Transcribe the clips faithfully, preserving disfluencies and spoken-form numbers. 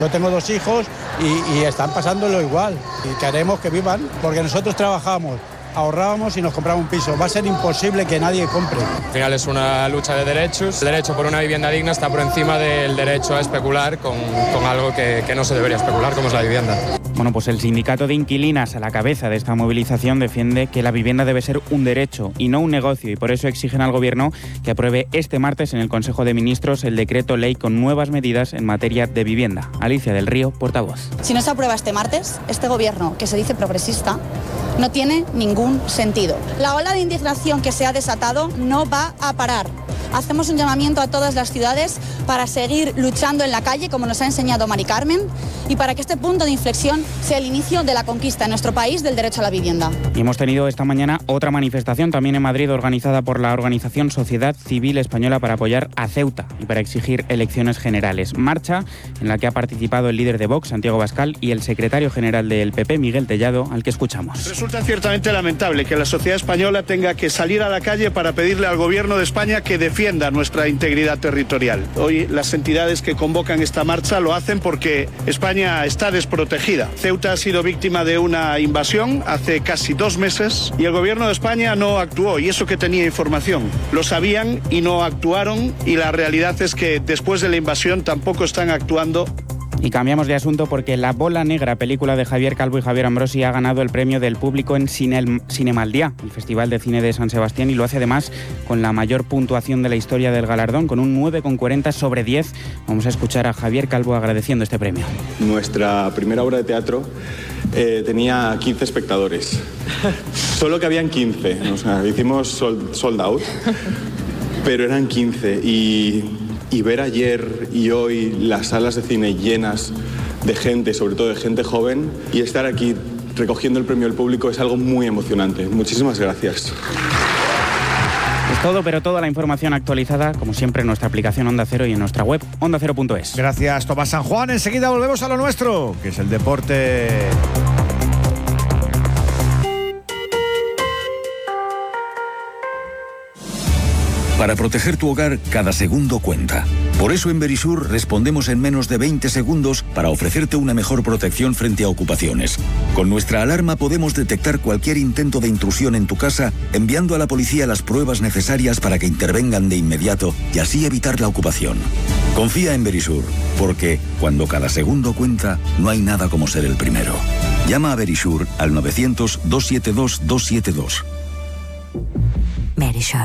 Yo tengo dos hijos y, y están pasándolo igual y queremos que vivan porque nosotros trabajamos, ahorrábamos y nos compramos un piso. Va a ser imposible que nadie compre. Al final es una lucha de derechos. El derecho por una vivienda digna está por encima del derecho a especular con, con algo que, que no se debería especular, como es la vivienda. Bueno, pues el sindicato de inquilinas a la cabeza de esta movilización defiende que la vivienda debe ser un derecho y no un negocio, y por eso exigen al Gobierno que apruebe este martes en el Consejo de Ministros el decreto ley con nuevas medidas en materia de vivienda. Alicia del Río, portavoz. Si no se aprueba este martes, este Gobierno, que se dice progresista, no tiene ningún sentido. La ola de indignación que se ha desatado no va a parar. Hacemos un llamamiento a todas las ciudades para seguir luchando en la calle, como nos ha enseñado Mari Carmen, y para que este punto de inflexión sea el inicio de la conquista en nuestro país del derecho a la vivienda. Y hemos tenido esta mañana otra manifestación también en Madrid, organizada por la organización Sociedad Civil Española para apoyar a Ceuta y para exigir elecciones generales. Marcha en la que ha participado el líder de Vox, Santiago Abascal, y el secretario general del P P, Miguel Tellado, al que escuchamos. Resulta ciertamente lamentable que la sociedad española tenga que salir a la calle para pedirle al Gobierno de España que defienda nuestra integridad territorial. Hoy las entidades que convocan esta marcha lo hacen porque España está desprotegida. Ceuta ha sido víctima de una invasión hace casi dos meses y el Gobierno de España no actuó, y eso que tenía información. Lo sabían y no actuaron, y la realidad es que después de la invasión tampoco están actuando. Y cambiamos de asunto porque La Bola Negra, película de Javier Calvo y Javier Ambrosi, ha ganado el premio del público en Cine, Cinemaldía, el Festival de Cine de San Sebastián, y lo hace además con la mayor puntuación de la historia del galardón, con un nueve coma cuarenta sobre diez. Vamos a escuchar a Javier Calvo agradeciendo este premio. Nuestra primera obra de teatro eh, tenía quince espectadores. Solo que habían quince. O sea, hicimos sold, sold out, pero eran quince. Y... Y ver ayer y hoy las salas de cine llenas de gente, sobre todo de gente joven, y estar aquí recogiendo el premio del público es algo muy emocionante. Muchísimas gracias. Es todo, pero toda la información actualizada, como siempre, en nuestra aplicación Onda Cero y en nuestra web onda cero punto es. Gracias, Tomás San Juan. Enseguida volvemos a lo nuestro, que es el deporte. Para proteger tu hogar, cada segundo cuenta. Por eso en Verisur respondemos en menos de veinte segundos para ofrecerte una mejor protección frente a ocupaciones. Con nuestra alarma podemos detectar cualquier intento de intrusión en tu casa, enviando a la policía las pruebas necesarias para que intervengan de inmediato y así evitar la ocupación. Confía en Verisur, porque cuando cada segundo cuenta, no hay nada como ser el primero. Llama a Verisur al novecientos, doscientos setenta y dos, doscientos setenta y dos. Verisur.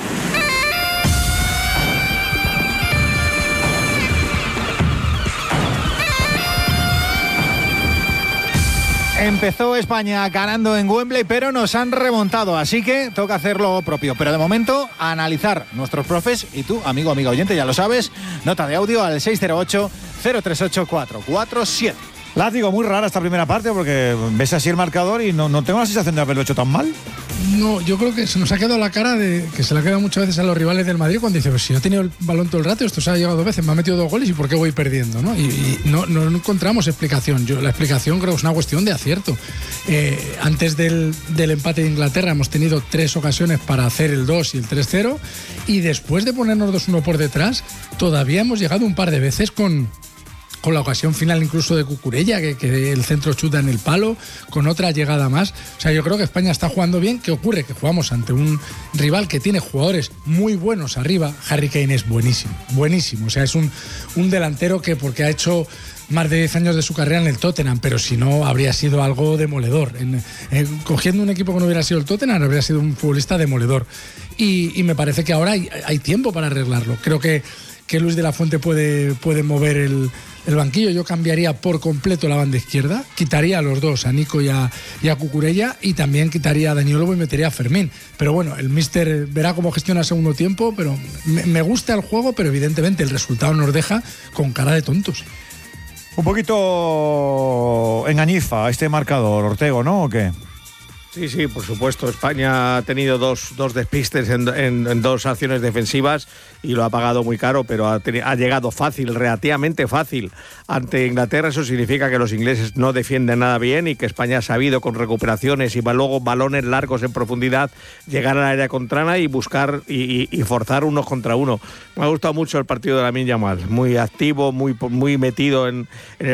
Empezó España ganando en Wembley, pero nos han remontado, así que toca hacer lo propio. Pero de momento, analizar nuestros profes, y tú, amigo, amiga oyente, ya lo sabes, nota de audio al seis cero ocho, cero tres ocho, cuatro cuatro siete. Látigo, muy rara esta primera parte, porque ves así el marcador y no, no tengo la sensación de haberlo hecho tan mal. No, yo creo que se nos ha quedado la cara de que se le ha quedado muchas veces a los rivales del Madrid cuando dice, pues si yo he tenido el balón todo el rato, esto se ha llegado dos veces, me ha metido dos goles y ¿por qué voy perdiendo? ¿no? Y, y no, no encontramos explicación. Yo, la explicación creo que es una cuestión de acierto. Eh, antes del, del empate de Inglaterra hemos tenido tres ocasiones para hacer el dos y el tres cero, y después de ponernos dos uno por detrás, todavía hemos llegado un par de veces con... con la ocasión final incluso de Cucurella, que, que el centro chuta en el palo, con otra llegada más. O sea, yo creo que España está jugando bien. ¿Qué ocurre? Que jugamos ante un rival que tiene jugadores muy buenos arriba. Harry Kane es buenísimo, buenísimo. O sea, es un, un delantero que porque ha hecho más de diez años de su carrera en el Tottenham, pero si no habría sido algo demoledor. En, en, cogiendo un equipo que no hubiera sido el Tottenham, habría sido un futbolista demoledor. Y, y me parece que ahora hay, hay tiempo para arreglarlo. Creo que, que Luis de la Fuente puede, puede mover el... el banquillo. Yo cambiaría por completo la banda izquierda, quitaría a los dos, a Nico y a, y a Cucurella, y también quitaría a Dani Olmo y metería a Fermín. Pero bueno, el míster verá cómo gestiona el segundo tiempo, pero me, me gusta el juego, pero evidentemente el resultado nos deja con cara de tontos. Un poquito engañifa este marcador, Ortego, ¿no? ¿O qué? Sí, sí, por supuesto. España ha tenido dos, dos despistes en, en, en dos acciones defensivas y lo ha pagado muy caro, pero ha, teni- ha llegado fácil, relativamente fácil ante Inglaterra. Eso significa que los ingleses no defienden nada bien y que España ha sabido con recuperaciones y luego balones largos en profundidad llegar al área contraria y buscar y, y, y forzar unos contra uno. Me ha gustado mucho el partido de Lamine Yamal, muy activo, muy, muy metido en, en el